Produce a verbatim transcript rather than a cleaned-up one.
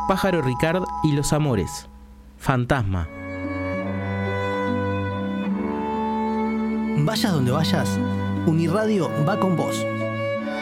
Pájaro Ricard y los amores. Fantasma. Vayas donde vayas, Uniradio va con vos.